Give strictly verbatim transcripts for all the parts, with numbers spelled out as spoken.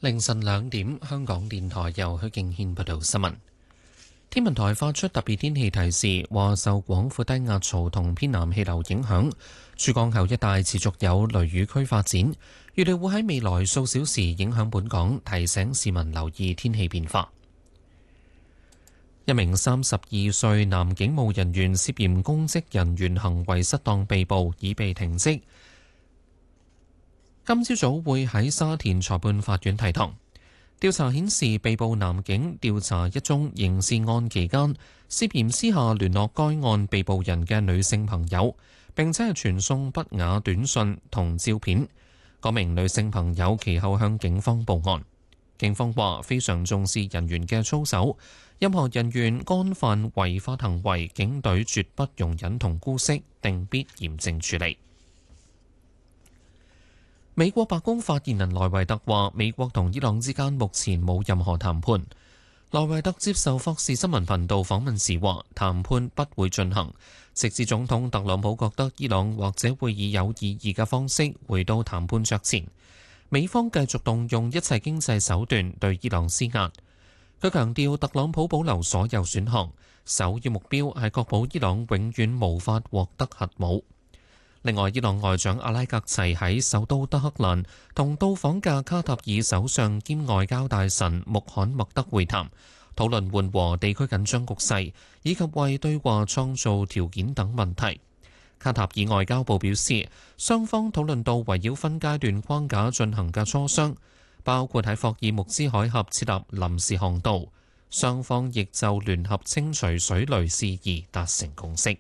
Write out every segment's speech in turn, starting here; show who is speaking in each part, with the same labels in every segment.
Speaker 1: 凌晨兩點，香港電台由許敬軒報道新聞。天文台發出特別天氣提示，話受廣闊低壓槽同偏南氣流影響，珠江口一帶持續有雷雨區發展，預料會喺未來數小時影響本港，提醒市民留意天氣變化。一名三十二歲男警務人員涉嫌公職人員行為失當被捕，已被停職。今朝早會喺沙田裁判法院提堂。調查顯示，被捕男警調查一宗刑事案期間，涉嫌私下聯絡該案被捕人嘅女性朋友，並且係傳送不雅短訊同照片。嗰名女性朋友其後向警方報案。警方話非常重視人員嘅操守，任何人員干犯違法行為，警隊絕不容忍同姑息，定必嚴正處理。美國白宮發言人萊維特話，美國同伊朗之間目前冇任何談判。萊維特接受霍士新聞頻道訪問時話，談判不會進行，直至總統特朗普覺得伊朗或者會以有意義嘅方式回到談判桌前。美方繼續動用一切經濟手段對伊朗施壓。佢強調，特朗普保留所有選項，首要目標係確保伊朗永遠無法獲得核武。另外，伊朗外長阿拉格齊喺首都德黑蘭同到訪嘅卡塔爾首相兼外交大臣穆罕默德會談，討論緩和地區緊張局勢以及為對話創造條件等問題。卡塔爾外交部表示，雙方討論到圍繞分階段框架進行嘅磋商，包括喺霍爾木茲海峽設立臨時航道。雙方亦就聯合清除水雷事宜達成共識。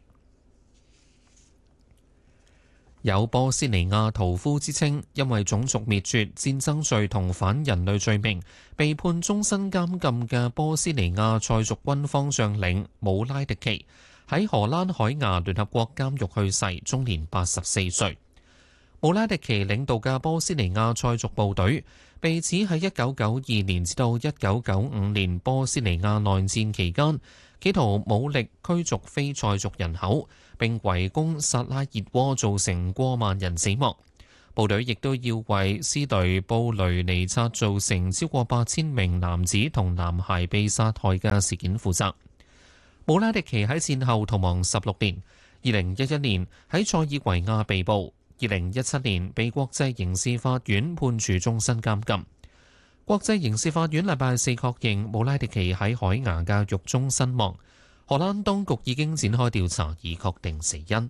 Speaker 1: 有波斯尼亞屠夫之稱，因為種族滅絕、戰爭罪同反人類罪名，被判終身監禁嘅波斯尼亞塞族軍方將領姆拉迪奇，喺荷蘭海牙聯合國監獄去世，終年八十四歲。姆拉迪奇領導嘅波斯尼亞塞族部隊，被指喺一九九二年至到一九九五年波斯尼亞內戰期間，企圖武力驅逐非塞族人口，並圍攻薩拉熱窩，造成過萬人死亡。部隊亦都要為斯雷布雷尼察造成超過八千名男子同男孩被殺害嘅事件負責。姆拉迪奇喺戰後逃亡十六年，二零一一年喺塞爾維亞被捕，二零一七年被國際刑事法院判處終身監禁。國際刑事法院禮拜四確認姆拉迪奇喺海牙嘅獄中身亡。荷蘭當局已經展開調查，以確定死因。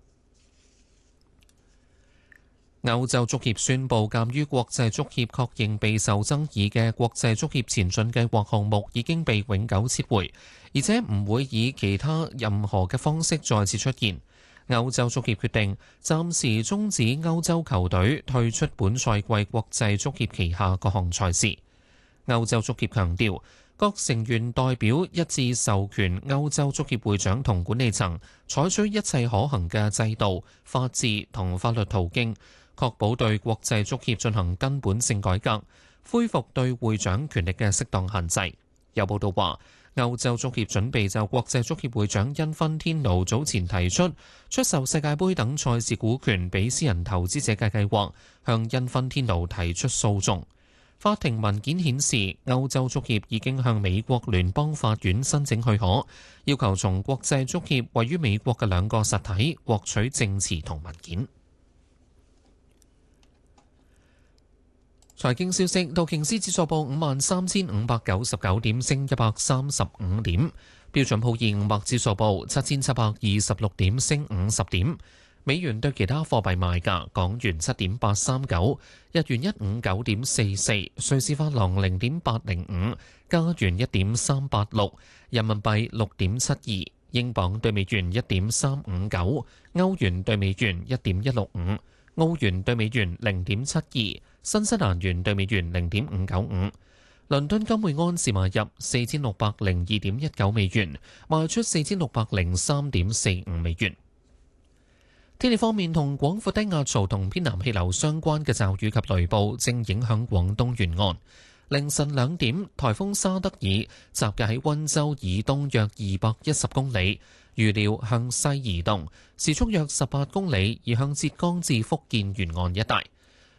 Speaker 1: 歐洲足協宣布，鑑於國際足協確認備受爭議嘅國際足協前進計劃項目已經被永久撤回，而且唔會以其他任何嘅方式再次出現。歐洲足協決定暫時終止歐洲球隊退出本賽季國際足協旗下各項賽事。歐洲足協強調，各成員代表一致授權歐洲足協會長同管理層採取一切可行嘅制度、法治同法律途徑，確保對國際足協進行根本性改革，恢復對會長權力嘅適當限制。有報道話，歐洲足協準備就國際足協會長因芬天奴早前提出出售世界盃等賽事股權俾私人投資者嘅計劃，向因芬天奴提出訴訟。法庭文件顯示，歐洲足協已經向美國聯邦法院申請許可，要求從國際足協位於美國嘅兩個實體獲取證詞同文件。財經消息，道瓊斯指數報五萬三千五百九十九點，升一百三十五點；標準普爾五百指數報七千七百二十六點，升五十點。美元對其他貨幣賣價：港元七點八三九，日元一五九點四四，瑞士法郎零點八零五，加元一點三八六，人民幣六點七二，英鎊對美元一點三五九，歐元對美元一點一六五，澳元對美元零點七二，新西蘭元對美元零點五九五。倫敦金每安士買入四千六百零二點一九美元，賣出四千六百零三點四五美元。天氣方面，同廣闊低壓槽同偏南氣流相關嘅驟雨及雷暴正影響廣東沿岸。凌晨兩點，颱風沙德爾集結喺溫州以東約二百一十公里，預料向西移動，時速約十八公里，移向浙江至福建沿岸一帶。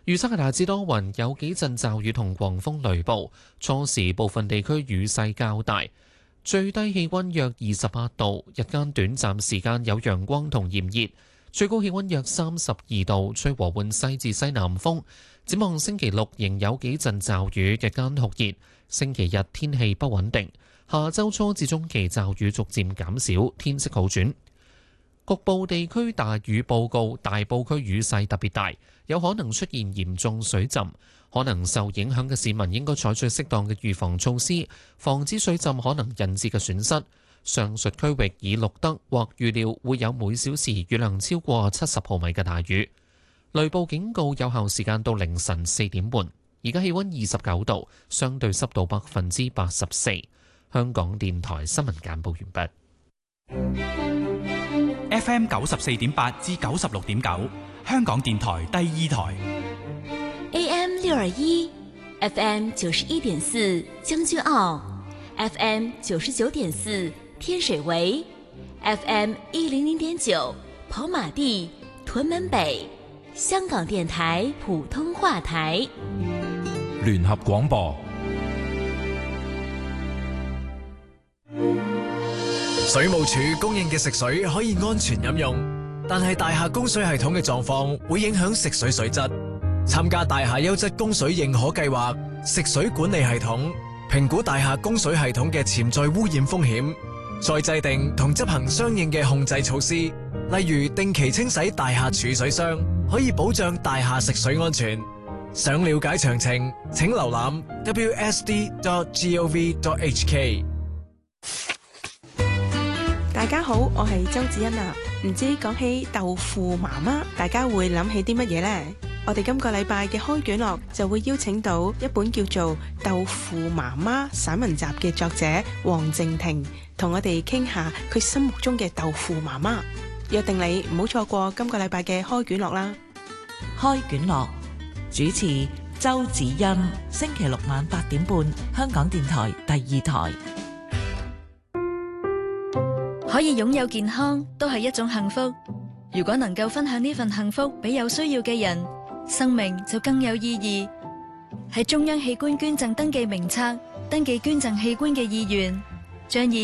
Speaker 1: 預測係大致多雲，有幾陣驟雨同狂風雷暴，初時部分地區雨勢較大，最低氣溫約二十八度，日間短暫時間有陽光同炎熱，最高氣溫約三十二度，吹和緩西至西南風。展望星期六仍有幾陣驟雨，日間酷熱，星期日天氣不穩定，下周初至中期驟雨逐漸減少，天色好轉。局部地區大雨報告，大埔區雨勢特別大，有可能出現嚴重水浸，可能受影響嘅市民應該採取適當嘅預防措施，防止水浸可能引致嘅損失。上述區域已錄得或預料會有每小時雨量超過七十毫米嘅大雨。雷暴警告有效時間到凌晨四點半。而家氣溫二十九度，相對濕度百分之八十四。香港電台新聞簡報完畢。
Speaker 2: F M 九十四點八至九十六點九，香港電台第二台。
Speaker 3: A M 六二一 ，F M 九十一點四將軍澳 ，F M 九十九點四天水圍 ，F M 一零零點九跑馬地屯門北，香港電台普通話台。
Speaker 4: 聯合廣播。
Speaker 5: 水務署供應嘅食水可以安全飲用，但係大廈供水系統嘅狀況會影響食水水質。參加大廈優質供水認可計劃，食水管理系統評估大廈供水系統嘅潛在污染風險，再制定同執行相應嘅控制措施，例如定期清洗大廈儲水箱，可以保障大廈食水安全。想了解詳情，請瀏覽 w s d dot gov dot h k。
Speaker 6: 大家好，我係周子欣啊。唔知講起豆腐媽媽，大家會諗起啲乜嘢呢？我哋今個禮拜嘅開卷樂就會邀請到一本叫做《豆腐媽媽》散文集嘅作者黃靜婷，同我哋傾下佢心目中嘅豆腐媽媽。約定你唔好錯過今個禮拜嘅開卷樂啦。
Speaker 7: 開卷樂主持周子欣，星期六晚八點半，香港電台第二台。
Speaker 8: 可以擁有健康都係一種幸福，如果能夠分享呢份幸福俾有需要嘅人，生命就更有意義。喺中央器官捐贈登記名冊登記捐贈器官嘅意願，將以